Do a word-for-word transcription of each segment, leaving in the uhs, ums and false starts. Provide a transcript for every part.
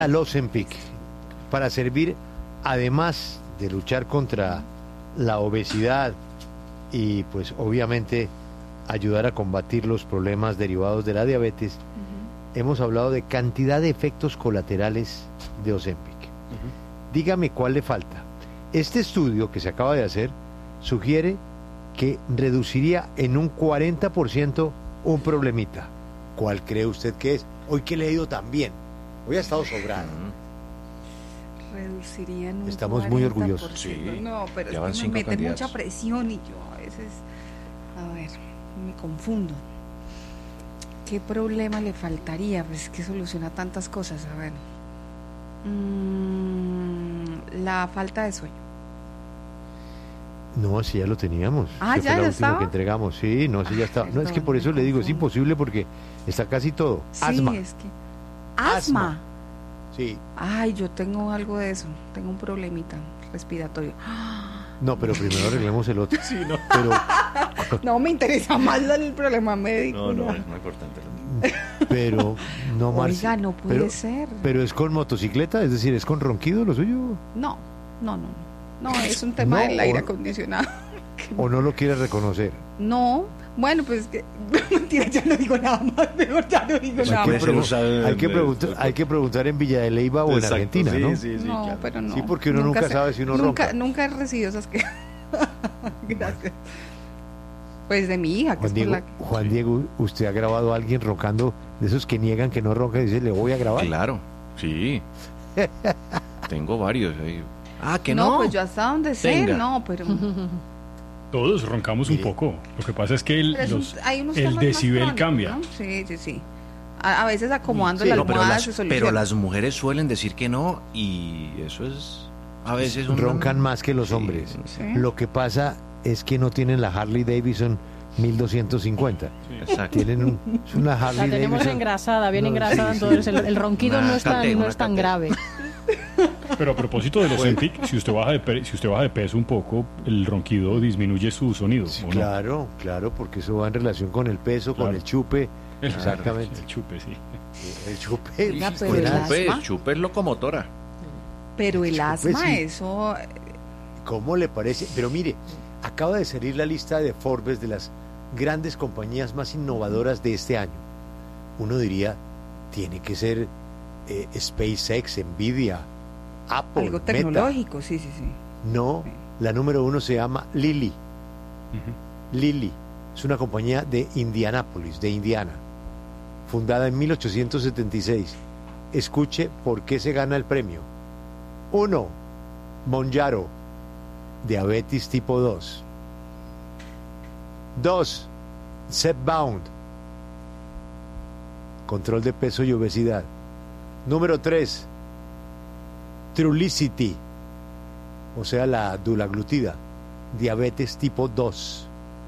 al Ozempic para servir, además de luchar contra la obesidad y pues obviamente ayudar a combatir los problemas derivados de la diabetes, uh-huh. hemos hablado de cantidad de efectos colaterales de Ozempic. Uh-huh. Dígame cuál le falta. Este estudio que se acaba de hacer sugiere que reduciría en un cuarenta por ciento un problemita. ¿Cuál cree usted que es? Hoy que he leído tan bien. Hoy ha estado sobrado. Reduciría en un Estamos muy orgullosos. Sí. No, pero es que me mete mucha presión y yo a veces, a ver, me confundo. ¿Qué problema le faltaría? Pues es que soluciona tantas cosas. A ver, mm, la falta de sueño. No, si ya lo teníamos. Ah, ya, ya, fue la ya última estaba. que entregamos. Sí, no, si ya está. No, es que por eso le digo, es imposible porque está casi todo. Sí, asma. es que asma. Asma. Sí. Ay, yo tengo algo de eso. Tengo un problemita respiratorio. No, pero primero arreglemos el otro. Sí, no. Pero no me interesa más el problema médico. No, no, es muy importante. Pero no, Marci. Oiga, no puede pero, ser. Pero es con motocicleta, es decir, es con ronquido lo suyo. No, no, no. No, es un tema no, del aire o, acondicionado. ¿O no lo quiere reconocer? No, bueno, pues que mentira, ya no digo nada más, mejor ya no digo pues nada hay más. Que pregun- hay, que preguntar, hay que preguntar en Villa de Leyva o Exacto, en Argentina, sí, ¿no? Sí, sí, no, claro. pero no. Sí, porque uno nunca, nunca sabe si uno nunca, ronca. Nunca he recibido esas que... Gracias. Pues de mi hija, que Juan es Diego, por la... Juan Diego, ¿usted ha grabado a alguien roncando de esos que niegan que no ronca y dice, le voy a grabar? Claro, sí. Tengo varios ahí. Ah, que no. No, pues yo hasta donde sé, Tenga. no, pero... Todos roncamos un poco. Lo que pasa es que el, es los, un, hay unos el decibel crónicos, cambia. ¿no? Sí, sí, sí. A, a veces acomodando Sí, la no, almohada pero, las, se soluciona. pero las mujeres suelen decir que no y eso es a veces un... Roncan más que los sí, hombres. Sí. Lo que pasa es que no tienen la Harley Davidson mil doscientos cincuenta. Sí. Exacto. Tienen un, es una Harley La tenemos Davidson. engrasada, bien No, engrasada, sí, sí. entonces el, el ronquido Una no es tan, cate, no una es tan cate. grave. Pero a propósito de los Ozempic, si usted baja de pe- si usted baja de peso un poco, el ronquido disminuye su sonido. Sí, ¿o no? claro, claro, porque eso va en relación con el peso, Claro. con el chupe. El- Exactamente. El chupe, sí. El chupe. Oiga, sí, pero con el asma. Chupe, asma. chupe es locomotora. Pero el Pues asma, sí. eso... ¿Cómo le parece? Pero mire, acaba de salir la lista de Forbes de las grandes compañías más innovadoras de este año. Uno diría, tiene que ser eh, SpaceX, Nvidia, Apple, Algo Meta. tecnológico, sí, sí, sí. No, la número uno se llama Lilly. Ujú. Lilly es una compañía de Indianápolis, de Indiana, fundada en mil ochocientos setenta y seis. Escuche por qué se gana el premio. Uno, Mounjaro, diabetes tipo dos. Dos, Zepbound, control de peso y obesidad. Número tres, Trulicity, o sea la dulaglutida, diabetes tipo dos.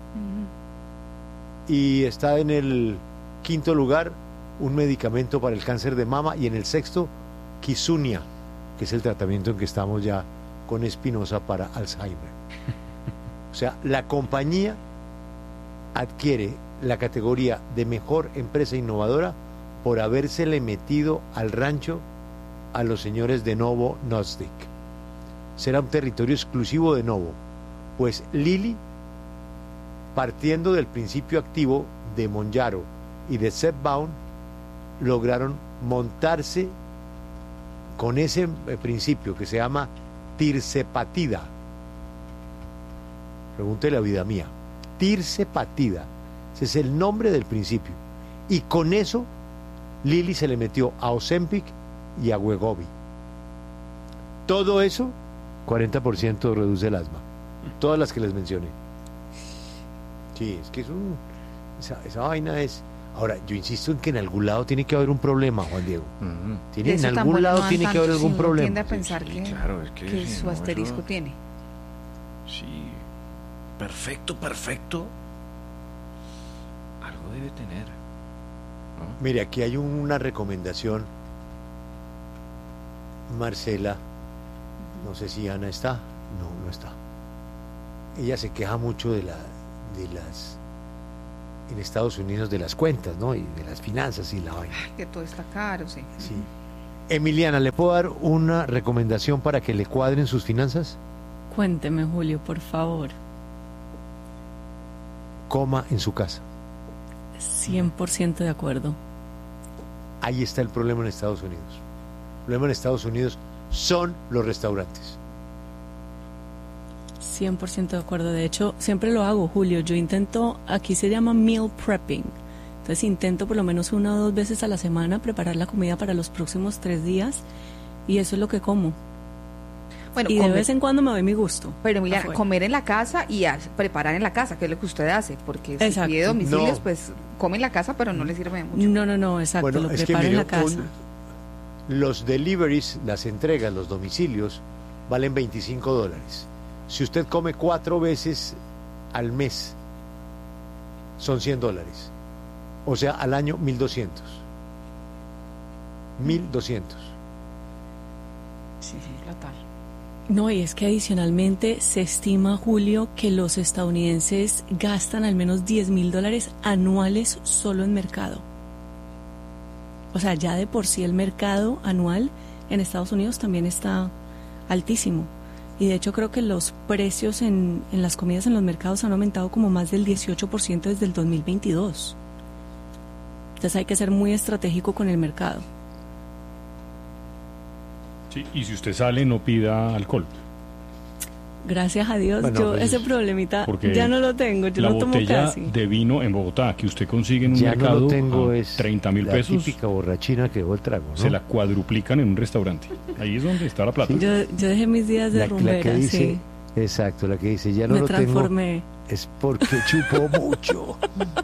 Y está en el quinto lugar un medicamento para el cáncer de mama y en el sexto Kisunia, que es el tratamiento en que estamos ya con Espinosa para Alzheimer. O sea, la compañía adquiere la categoría de mejor empresa innovadora por habérsele metido al rancho a los señores de Novo Nordisk. Será un territorio exclusivo de Novo, pues Lilly, partiendo del principio activo de Mounjaro y de Zepbound, lograron montarse con ese eh, principio que se llama tirzepatida. Pregúntele a vida mía. Tirzepatida. Ese es el nombre del principio. Y con eso, Lilly se le metió a Ozempic y a Wegovy. Todo eso, cuarenta por ciento reduce el asma. Todas las que les mencioné. Sí, es que es un... Esa, esa vaina es... Ahora, yo insisto en que en algún lado tiene que haber un problema, Juan Diego. Uh-huh. Tiene, De en eso tan algún bueno lado no dan tiene que tanto, haber algún si uno problema. tiende a pensar Sí, que, claro, es que, que sí, su no, asterisco eso- tiene. Sí, perfecto, perfecto. Algo debe tener, ¿no? Mire, aquí hay una recomendación. Marcela, no sé si Ana está. No, no está. Ella se queja mucho de la, de las, en Estados Unidos, de las cuentas, ¿no? Y de las finanzas y la vaina. Que todo está caro, sí. Sí. Emiliana, ¿le puedo dar una recomendación para que le cuadren sus finanzas? Cuénteme, Julio, por favor. Coma en su casa. cien por ciento de acuerdo. Ahí está el problema en Estados Unidos. El problema en Estados Unidos son los restaurantes. cien por ciento de acuerdo. De hecho, siempre lo hago, Julio. Yo intento, aquí se llama meal prepping. Entonces intento por lo menos una o dos veces a la semana preparar la comida para los próximos tres días y eso es lo que como. Bueno, y comer, de vez en cuando me doy mi gusto. Pero mira, afuera. Comer en la casa y a, preparar en la casa, que es lo que usted hace, porque si exacto. pide domicilios, no. pues come en la casa, pero no le sirve mucho. No, no, no, exacto, bueno, lo preparo en la casa. Un, los deliveries, las entregas, los domicilios, valen veinticinco dólares. Si usted come cuatro veces al mes, son cien dólares. O sea, al año mil doscientos. mil doscientos. Sí, sí, total. No, y es que adicionalmente se estima, Julio, que los estadounidenses gastan al menos diez mil dólares anuales solo en mercado. O sea, ya de por sí el mercado anual en Estados Unidos también está altísimo. Y de hecho creo que los precios en, en las comidas en los mercados han aumentado como más del dieciocho por ciento desde el dos mil veintidós. Entonces hay que ser muy estratégico con el mercado. Sí, y si usted sale, no pida alcohol. Gracias a Dios, bueno, yo pues, ese problemita ya no lo tengo, yo no tomo casi. La botella de vino en Bogotá, que usted consigue en un ya mercado no lo tengo, a es treinta mil pesos. La típica borrachina que dejó el trago, ¿no? Se la cuadruplican en un restaurante. Ahí es donde está la plata. Sí. Yo, yo dejé mis días de la, rumbera, la que dice, sí. Exacto, la que dice, ya no Me lo transformé. tengo. Es porque chupó mucho.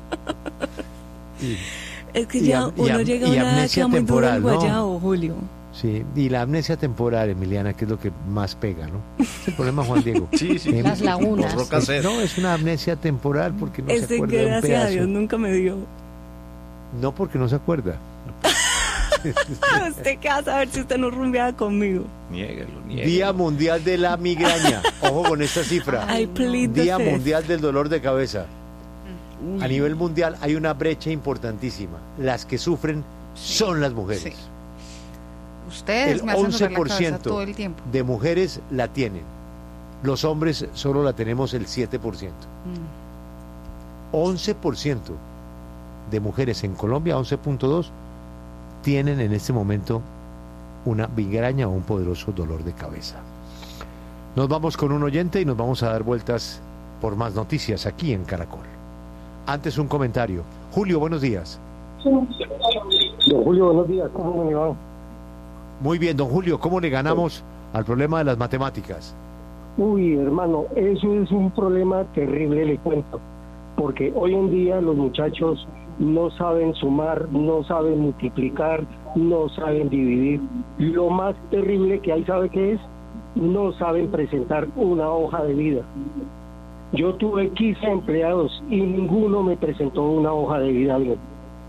y, es que ya y, uno y, llega a una edad que muy duro el guayabo, ¿no? Julio. Sí, y la amnesia temporal, Emiliana, que es lo que más pega, ¿no? Es el problema, Juan Diego. Sí, sí. Eh, Las lagunas. Es, no, es una amnesia temporal porque no es se acuerda que de un gracias pedazo. a Dios nunca me dio. No, porque no se acuerda. ¿Usted qué va a saber si usted no rumbeaba conmigo? Niéguelo, niéguelo. Día Mundial de la Migraña. Ojo con esta cifra. I plead Día the Mundial del Dolor de Cabeza. Uy. A nivel mundial hay una brecha importantísima. Las que sufren son las mujeres. Sí. Ustedes el me hacen once por doler la ciento cabeza todo el tiempo. De mujeres la tienen. Los hombres solo la tenemos el siete por ciento. Mm. once por ciento de mujeres en Colombia, once punto dos, tienen en este momento una migraña o un poderoso dolor de cabeza. Nos vamos con un oyente y nos vamos a dar vueltas por más noticias aquí en Caracol. Antes un comentario. Julio, buenos días. Don Julio, buenos días. ¿Cómo me va? Muy bien, don Julio, ¿cómo le ganamos al problema de las matemáticas? Uy, hermano, eso es un problema terrible, le cuento, porque hoy en día los muchachos no saben sumar, no saben multiplicar, no saben dividir. Lo más terrible que hay, ¿sabe qué es? No saben presentar una hoja de vida. Yo tuve quince empleados y ninguno me presentó una hoja de vida bien.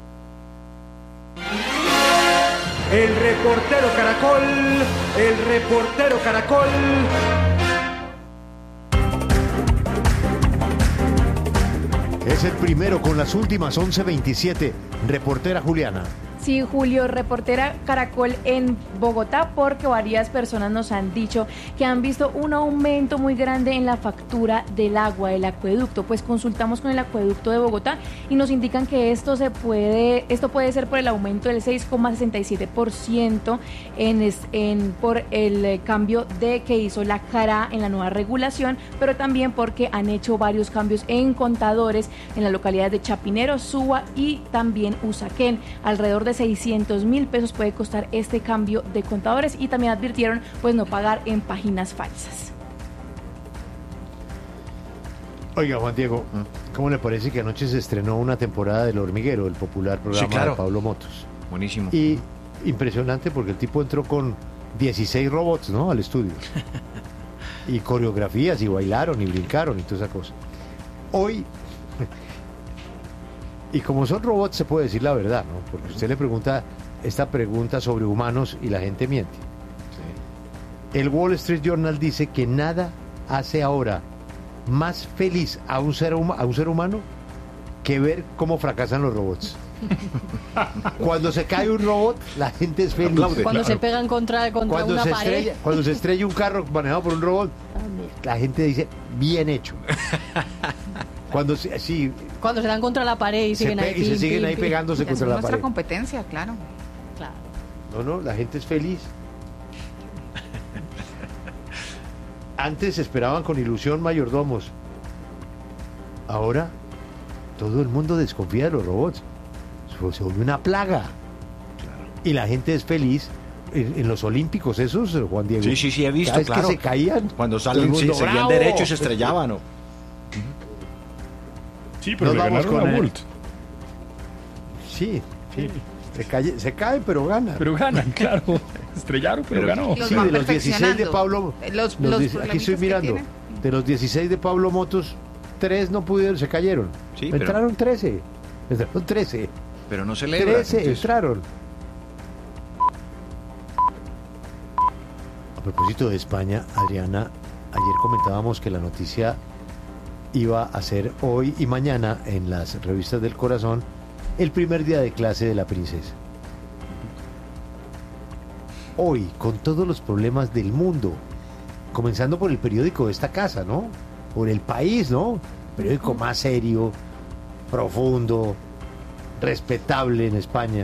El reportero Caracol, el reportero Caracol. Es el primero con las últimas once veintisiete. Reportera Juliana. Sí, Julio, reportera Caracol en Bogotá, porque varias personas nos han dicho que han visto un aumento muy grande en la factura del agua, del acueducto. Pues consultamos con el acueducto de Bogotá y nos indican que esto se puede, esto puede ser por el aumento del seis coma sesenta y siete por ciento en, en por el cambio de que hizo la CARA en la nueva regulación, pero también porque han hecho varios cambios en contadores en las localidades de Chapinero, Suba y también Usaquén. Alrededor de seiscientos mil pesos puede costar este cambio de contadores, y también advirtieron pues no pagar en páginas falsas. Oiga, Juan Diego, ¿cómo le parece que anoche se estrenó una temporada del Hormiguero, el popular programa sí, claro. de Pablo Motos? Buenísimo. Y impresionante porque el tipo entró con dieciséis robots, ¿no?, al estudio. Y coreografías, y bailaron, y brincaron, y toda esa cosa. Hoy... Y como son robots, se puede decir la verdad, ¿no? Porque usted le pregunta esta pregunta sobre humanos y la gente miente. Sí. El Wall Street Journal dice que nada hace ahora más feliz a un ser, hum- a un ser humano que ver cómo fracasan los robots. Cuando se cae un robot, la gente es feliz. Cuando claro. se pegan contra, contra cuando una se pared. Estrella, cuando se estrella un carro manejado por un robot, la gente dice, bien hecho. Cuando se, sí, cuando se dan contra la pared y siguen pe- ahí. Y se pim, siguen pim, ahí pim. pegándose contra la nuestra pared. competencia, claro. Claro. No, no, la gente es feliz. Antes esperaban con ilusión mayordomos. Ahora todo el mundo desconfía de los robots. Se, se vuelve una plaga. Claro. Y la gente es feliz. En, en los Olímpicos, esos, Juan Diego. Sí, sí, sí, he visto, cada vez claro. que se caían. Cuando salen, sí, seguían ¡bravo! derecho y se estrellaban, ¿no? Sí, pero Nos le vamos ganaron con a el- Bolt. Sí, sí. Se cae, se cae, pero gana. Pero ganan, claro. Estrellaron, pero, Pero- ganó. Los Sí, van de los dieciséis de perfeccionando. Pablo, Los- los los diez- aquí estoy problemitas que mirando, tienen. de los dieciséis de Pablo Motos, tres no pudieron, se cayeron. Sí, pero- entraron trece, entraron trece, Pero no celebran. trece entonces- entraron. A propósito de España, Adriana, ayer comentábamos que la noticia iba a ser hoy y mañana en las revistas del corazón el primer día de clase de la princesa. Hoy, con todos los problemas del mundo, comenzando por el periódico de esta casa, ¿no? Por El País, ¿no? Periódico más serio, profundo, respetable en España.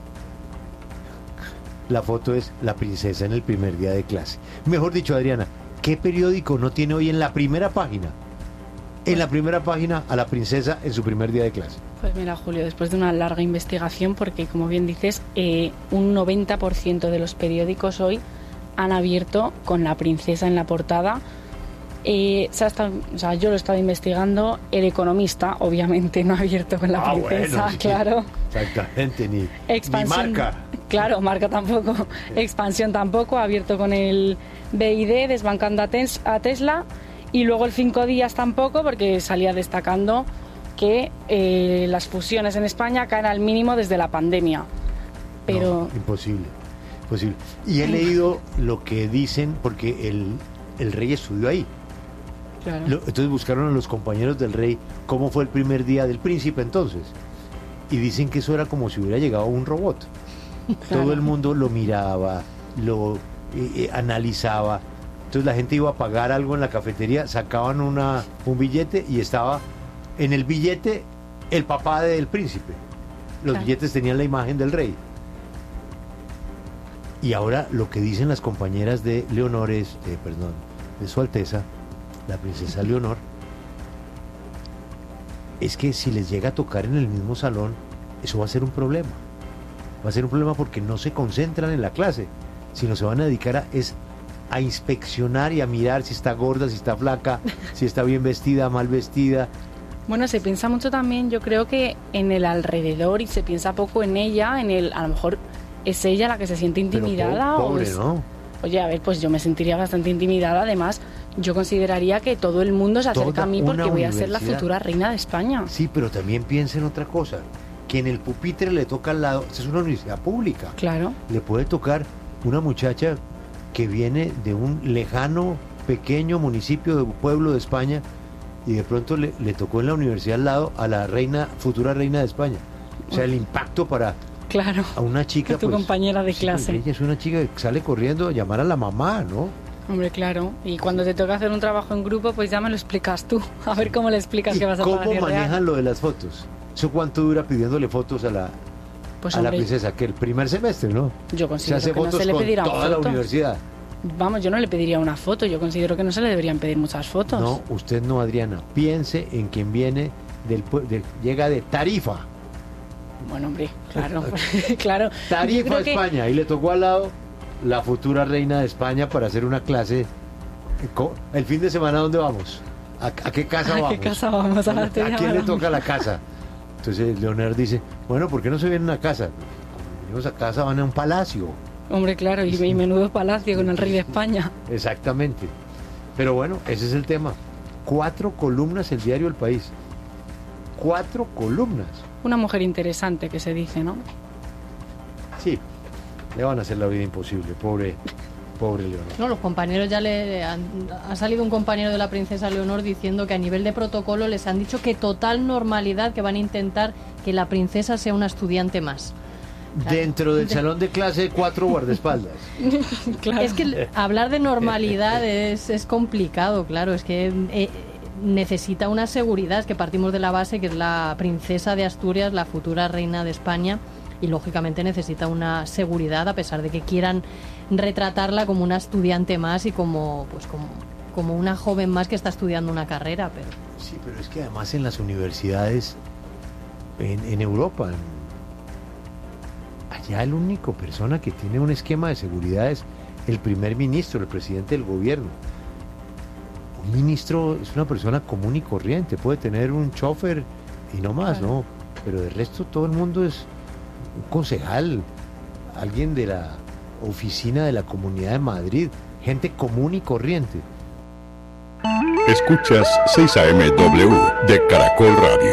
La foto es la princesa en el primer día de clase. Mejor dicho, Adriana, ¿qué periódico no tiene hoy en la primera página? En la primera página a la princesa en su primer día de clase. Pues mira, Julio, después de una larga investigación, porque como bien dices, eh, un noventa por ciento de los periódicos hoy han abierto con la princesa en la portada. Eh, se ha estado- o sea, yo lo he estado investigando. El Economista, obviamente, no ha abierto con la Ah, princesa, bueno, sí. claro. Exactamente, ni, ni Expansión, marca. Claro, marca tampoco. Expansión tampoco, ha abierto con el B I D, desbancando a, Tes- a Tesla. Y luego el Cinco Días tampoco, porque salía destacando que eh, las fusiones en España caen al mínimo desde la pandemia. Pero No, imposible, imposible. Y he leído lo que dicen, porque el, el rey estudió ahí. claro. Lo- entonces buscaron a los compañeros del rey cómo fue el primer día del príncipe entonces. Y dicen que eso era como si hubiera llegado un robot. Claro. Todo el mundo lo miraba, lo eh, eh, analizaba. Entonces la gente iba a pagar algo en la cafetería, sacaban una, un billete y estaba en el billete el papá del príncipe. Los Claro. billetes tenían la imagen del rey. Y ahora lo que dicen las compañeras de Leonor es, eh, perdón, de Su Alteza, la princesa Leonor, es que si les llega a tocar en el mismo salón, eso va a ser un problema. Va a ser un problema porque no se concentran en la clase, sino se van a dedicar a, es, a inspeccionar y a mirar si está gorda, si está flaca, si está bien vestida, mal vestida. Bueno, se piensa mucho también, yo creo que en el alrededor, y se piensa poco en ella, en el, a lo mejor es ella la que se siente Pero intimidada. po- o pobre, es- ¿no? Oye, a ver, pues yo me sentiría bastante intimidada. Además, yo consideraría que todo el mundo se acerca Toda a mí porque una voy a ser la universidad. futura reina de España. Sí, pero también piensa en otra cosa, que en el pupitre le toca al lado, esta es una universidad pública, Claro. le puede tocar una muchacha que viene de un lejano, pequeño municipio de pueblo de España y de pronto le, le tocó en la universidad al lado a la reina, futura reina de España. O sea, el impacto para Claro. a una chica... Tu pues, compañera de sí, clase. ella es una chica que sale corriendo a llamar a la mamá, ¿no? Hombre, claro. Y cuando te toca hacer un trabajo en grupo, pues ya me lo explicas tú. A ver cómo le explicas ¿Y que vas a cómo para la vida manejan real. lo de las fotos? ¿Eso cuánto dura pidiéndole fotos a la, Pues a la hombre, princesa? Que el primer semestre, ¿no? yo Se considero hace que no fotos se le con pedirán toda la fotos. universidad. Vamos, yo no le pediría una foto. Yo considero que no se le deberían pedir muchas fotos. No, usted no, Adriana. Piense en quien viene del pue- de- llega de Tarifa. Bueno, hombre, claro. claro. Yo Tarifa, creo que- España. Y le tocó al lado la futura reina de España para hacer una clase. Co- El fin de semana, ¿dónde vamos? ¿A, a qué casa ¿A qué vamos? casa vamos? A la ¿A tuya quién le vamos. toca la casa? Entonces Leonor dice, bueno, ¿por qué no se vienen a casa? Cuando venimos a casa van a un palacio. Hombre, claro, y, y menudo palacio con el rey de España. Exactamente. Pero bueno, ese es el tema. Cuatro columnas el diario El País. Cuatro columnas. Una mujer interesante que se dice, ¿no? Sí, le van a hacer la vida imposible, pobre, pobre Leonor. No, los compañeros ya le han, ha salido un compañero de la princesa Leonor diciendo que a nivel de protocolo les han dicho que total normalidad, que van a intentar que la princesa sea una estudiante más. Dentro del salón de clase de cuatro guardaespaldas. Claro. Es que hablar de normalidad es, es complicado, claro, es que eh, necesita una seguridad, es que partimos de la base que es la princesa de Asturias, la futura reina de España, y lógicamente necesita una seguridad, a pesar de que quieran retratarla como una estudiante más y como, pues como, como una joven más que está estudiando una carrera. Pero sí, pero es que además en las universidades en, en Europa, en, allá el único persona que tiene un esquema de seguridad es el primer ministro, el presidente del gobierno. Un ministro es una persona común y corriente, puede tener un chofer y no más, claro. ¿no? Pero de resto todo el mundo es un concejal, alguien de la oficina de la Comunidad de Madrid, gente común y corriente. Escuchas seis A M W de Caracol Radio.